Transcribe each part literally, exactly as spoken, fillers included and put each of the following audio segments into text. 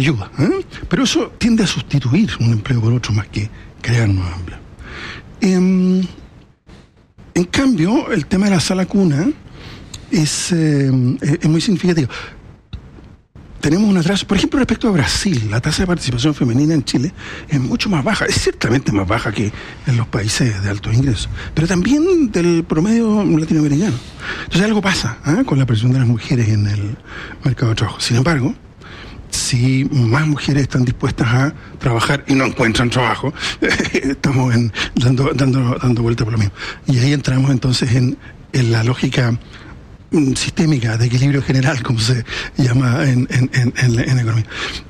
ayuda, ¿eh? Pero eso tiende a sustituir un empleo por otro más que crear nuevos empleos. Eh, en cambio, el tema de la sala cuna es, eh, es muy significativo. Tenemos un atraso, por ejemplo, respecto a Brasil, la tasa de participación femenina en Chile es mucho más baja, es ciertamente más baja que en los países de altos ingresos, pero también del promedio latinoamericano. Entonces algo pasa ¿eh? con la presión de las mujeres en el mercado de trabajo. Sin embargo, si más mujeres están dispuestas a trabajar y no encuentran trabajo, estamos en, dando, dando, dando vuelta por lo mismo. Y ahí entramos entonces en, en la lógica sistémica de equilibrio general, como se llama en, en, en, en, la, en la economía.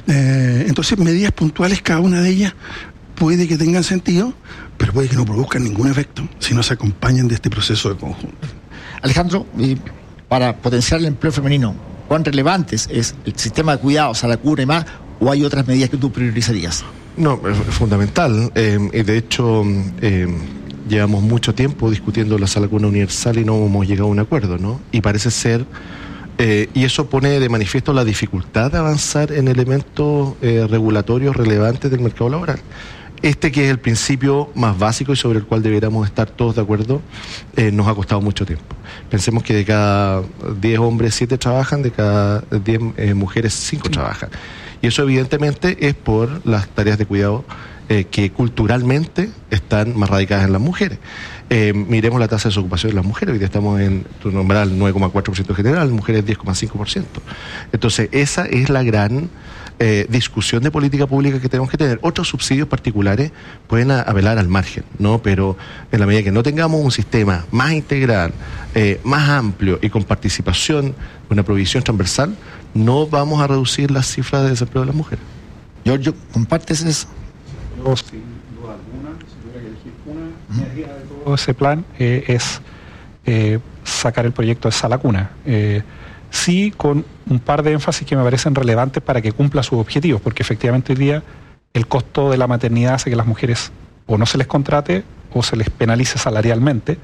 Eh, entonces, medidas puntuales, cada una de ellas puede que tengan sentido, pero puede que no produzcan ningún efecto si no se acompañan de este proceso de conjunto. Alejandro, y para potenciar el empleo femenino, ¿cuán relevantes es el sistema de cuidados, a la cura y más, o hay otras medidas que tú priorizarías? No, es fundamental. Eh, de hecho, eh, llevamos mucho tiempo discutiendo la sala cuna universal y no hemos llegado a un acuerdo, ¿no? Y parece ser, eh, y eso pone de manifiesto la dificultad de avanzar en elementos eh, regulatorios relevantes del mercado laboral. Este, que es el principio más básico y sobre el cual deberíamos estar todos de acuerdo, eh, nos ha costado mucho tiempo. Pensemos que de cada diez hombres, siete trabajan, de cada diez eh, mujeres, cinco sí. trabajan. Y eso evidentemente es por las tareas de cuidado Eh, que culturalmente están más radicadas en las mujeres. Eh, miremos la tasa de desocupación de las mujeres. Hoy día estamos en, tu nombrar, el nueve coma cuatro por ciento general, mujeres diez coma cinco por ciento. Entonces, esa es la gran eh, discusión de política pública que tenemos que tener. Otros subsidios particulares pueden a, apelar al margen, ¿no? Pero en la medida que no tengamos un sistema más integral, eh, más amplio y con participación, una provisión transversal, no vamos a reducir las cifras de desempleo de las mujeres. Giorgio, ¿compartes eso? Yo, sin duda alguna, si tuviera que elegir una medida de todo ese plan, eh, es eh, sacar el proyecto de sala cuna. Eh, sí, con un par de énfasis que me parecen relevantes para que cumpla sus objetivos, porque efectivamente hoy día el costo de la maternidad hace que las mujeres o no se les contrate o se les penalice salarialmente,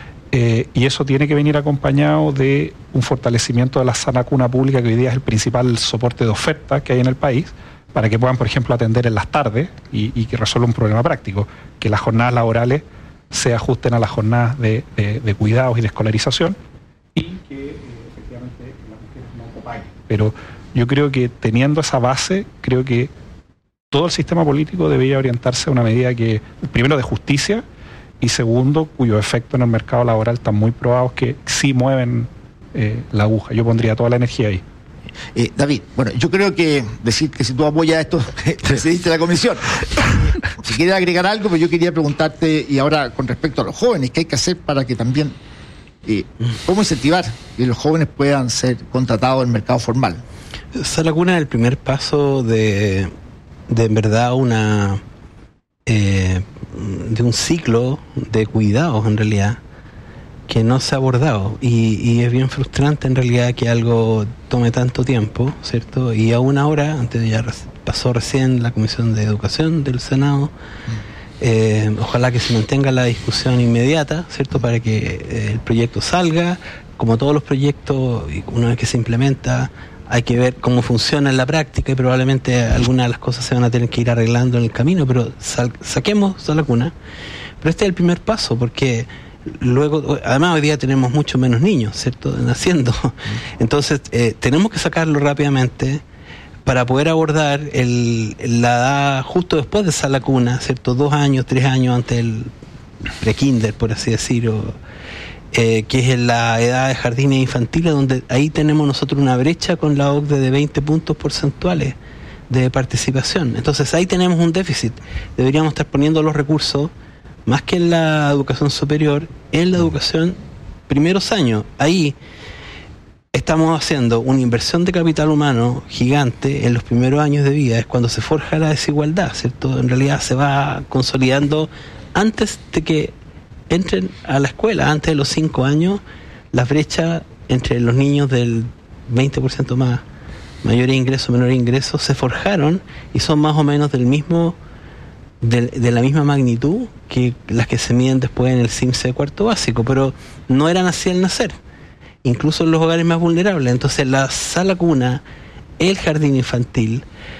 eh, y eso tiene que venir acompañado de un fortalecimiento de la sala cuna pública, que hoy día es el principal soporte de oferta que hay en el país, para que puedan, por ejemplo, atender en las tardes y, y que resuelva un problema práctico, que las jornadas laborales se ajusten a las jornadas de, de, de cuidados y de escolarización y que eh, efectivamente las mujeres no copaguen. Pero yo creo que teniendo esa base, creo que todo el sistema político debería orientarse a una medida que, primero, de justicia y segundo, cuyo efecto en el mercado laboral están muy probados que sí mueven eh, la aguja. Yo pondría toda la energía ahí. Eh, David, bueno, yo creo que decir que si tú apoyas esto, presidiste la comisión. Si quieres agregar algo, pero yo quería preguntarte, y ahora con respecto a los jóvenes, ¿qué hay que hacer para que también, eh, cómo incentivar que los jóvenes puedan ser contratados en el mercado formal? Sala cuna es el primer paso de, de en verdad, una eh, de un ciclo de cuidados, en realidad, que no se ha abordado, y, y es bien frustrante en realidad que algo tome tanto tiempo, ¿cierto? Y aún ahora, antes de ya pasó recién la Comisión de Educación del Senado, mm. eh, ojalá que se mantenga la discusión inmediata, ¿cierto? Para que eh, el proyecto salga, como todos los proyectos, y una vez que se implementa, hay que ver cómo funciona en la práctica y probablemente algunas de las cosas se van a tener que ir arreglando en el camino, pero sal, saquemos Sala Cuna. Pero este es el primer paso, porque luego, además hoy día tenemos mucho menos niños, ¿cierto?, naciendo. Entonces, eh, tenemos que sacarlo rápidamente para poder abordar el, la edad justo después de Sala Cuna, ¿cierto?, dos años, tres años antes del pre-kinder, por así decirlo, eh, que es la edad de jardines infantiles, donde ahí tenemos nosotros una brecha con la O C D E de veinte puntos porcentuales de participación. Entonces, ahí tenemos un déficit. Deberíamos estar poniendo los recursos más que en la educación superior, en la educación primeros años. Ahí estamos haciendo una inversión de capital humano gigante en los primeros años de vida, es cuando se forja la desigualdad, ¿cierto? En realidad se va consolidando antes de que entren a la escuela, antes de los cinco años, las brechas entre los niños del veinte por ciento más mayores ingresos, menores ingresos, se forjaron y son más o menos del mismo De, de la misma magnitud que las que se miden después en el C I M S S de cuarto básico, pero no eran así al nacer, incluso en los hogares más vulnerables. Entonces la sala cuna, el jardín infantil,